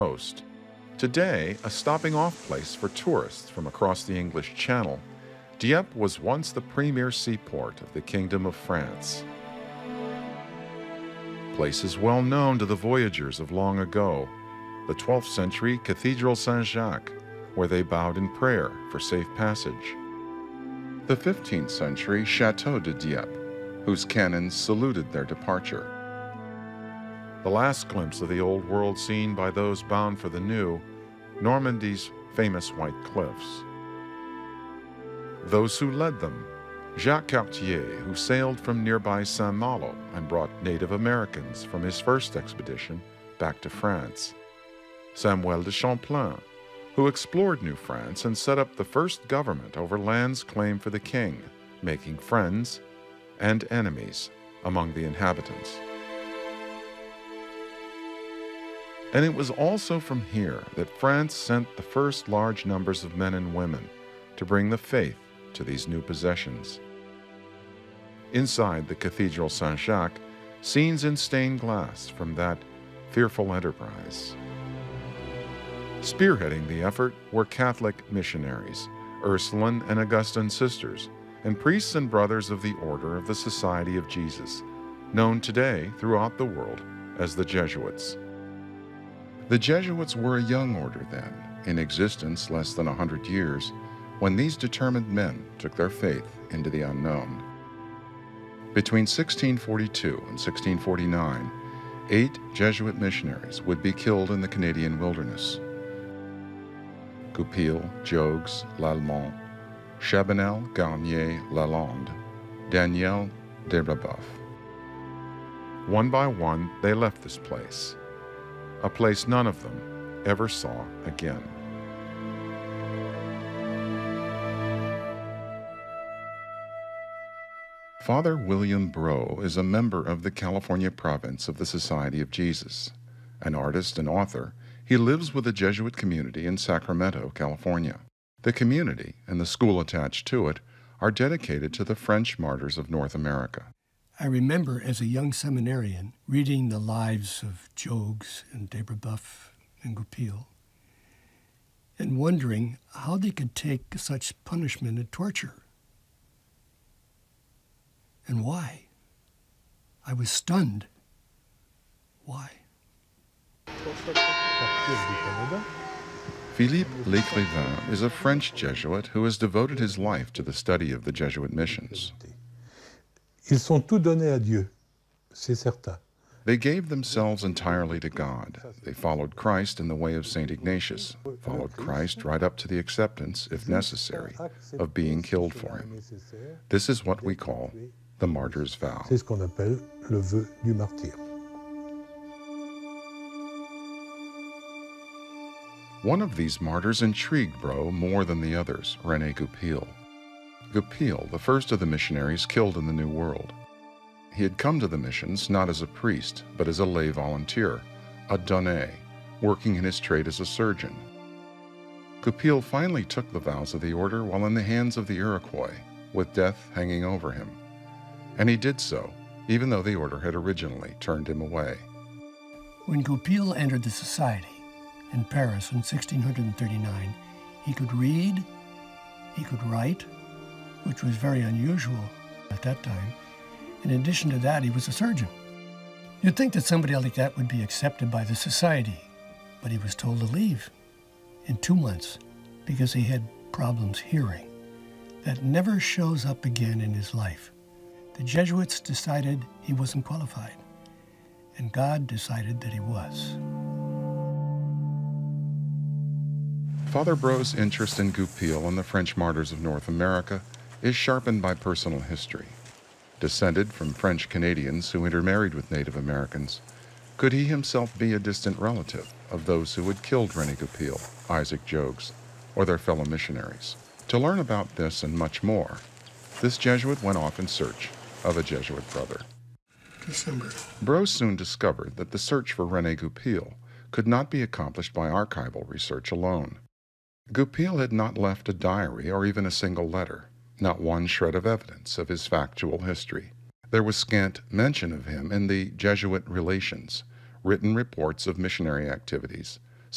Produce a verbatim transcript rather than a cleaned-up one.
coast. Today, a stopping-off place for tourists from across the English Channel, Dieppe was once the premier seaport of the Kingdom of France. Place is well known to the voyagers of long ago, the twelfth century Cathedral Saint-Jacques, where they bowed in prayer for safe passage. The fifteenth century Chateau de Dieppe, whose cannons saluted their departure. The last glimpse of the old world seen by those bound for the new, Normandy's famous White Cliffs. Those who led them, Jacques Cartier, who sailed from nearby Saint-Malo and brought Native Americans from his first expedition back to France. Samuel de Champlain, who explored New France and set up the first government over lands claimed for the king, making friends and enemies among the inhabitants. And it was also from here that France sent the first large numbers of men and women to bring the faith to these new possessions. Inside the Cathedral Saint-Jacques, scenes in stained glass from that fearful enterprise. Spearheading the effort were Catholic missionaries, Ursuline and Augustine sisters, and priests and brothers of the Order of the Society of Jesus, known today throughout the world as the Jesuits. The Jesuits were a young order then, in existence less than a hundred years, when these determined men took their faith into the unknown. Between sixteen forty-two and sixteen forty-nine, eight Jesuit missionaries would be killed in the Canadian wilderness. Goupil, Jogues, Lallemand, Chabanel, Garnier, Lalande, Daniel de Brebeuf. One by one, they left this place, a place none of them ever saw again. Father William Breau is a member of the California province of the Society of Jesus. An artist and author, he lives with a Jesuit community in Sacramento, California. The community and the school attached to it are dedicated to the French martyrs of North America. I remember as a young seminarian reading the lives of Jogues and de Brebeuf and Goupil and wondering how they could take such punishment and torture. And why? I was stunned. Why? Philippe L'Écrivain is a French Jesuit who has devoted his life to the study of the Jesuit missions. Ils sont tout donnés à Dieu, c'est certain. They gave themselves entirely to God. They followed Christ in the way of Saint Ignatius, followed Christ right up to the acceptance, if necessary, of being killed for him. This is what we call the martyr's vow. C'est ce qu'on appelle le vœu du martyr. One of these martyrs intrigued Breau more than the others, René Goupil. Goupil, the first of the missionaries killed in the New World. He had come to the missions not as a priest, but as a lay volunteer, a donné, working in his trade as a surgeon. Goupil finally took the vows of the order while in the hands of the Iroquois, with death hanging over him. And he did so, even though the order had originally turned him away. When Goupil entered the society in Paris in sixteen thirty-nine, he could read, he could write, which was very unusual at that time. In addition to that, he was a surgeon. You'd think that somebody like that would be accepted by the society, but he was told to leave in two months because he had problems hearing that never shows up again in his life. The Jesuits decided he wasn't qualified, and God decided that he was. Father Breau's interest in Goupil and the French martyrs of North America is sharpened by personal history. Descended from French Canadians who intermarried with Native Americans, could he himself be a distant relative of those who had killed René Goupil, Isaac Jogues, or their fellow missionaries? To learn about this and much more, this Jesuit went off in search of a Jesuit brother. December. Breau soon discovered that the search for René Goupil could not be accomplished by archival research alone. Goupil had not left a diary or even a single letter, not one shred of evidence of his factual history. There was scant mention of him in the Jesuit Relations, written reports of missionary activities,